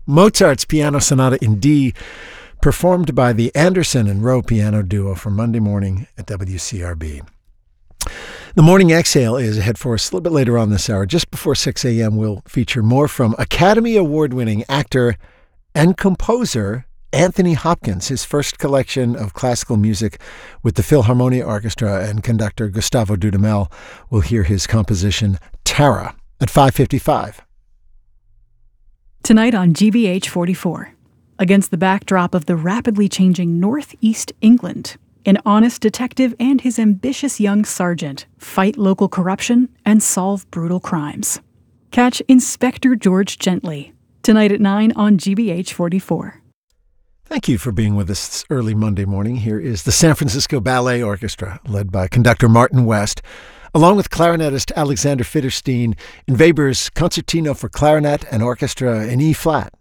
Mozart's Piano Sonata in D, performed by the Anderson and Rowe Piano Duo for Monday morning at WCRB. The Morning Exhale is ahead for us a little bit later on this hour. Just before 6 a.m., we'll feature more from Academy Award-winning actor and composer Anthony Hopkins, his first collection of classical music with the Philharmonia Orchestra, and conductor Gustavo Dudamel will hear his composition Tara at 5:55. Tonight on GBH 44, against the backdrop of the rapidly changing Northeast England, an honest detective and his ambitious young sergeant fight local corruption and solve brutal crimes. Catch Inspector George Gently tonight at 9 on GBH 44. Thank you for being with us this early Monday morning. Here is the San Francisco Ballet Orchestra, led by conductor Martin West, along with clarinetist Alexander Fitterstein in Weber's Concertino for Clarinet and Orchestra in E-flat.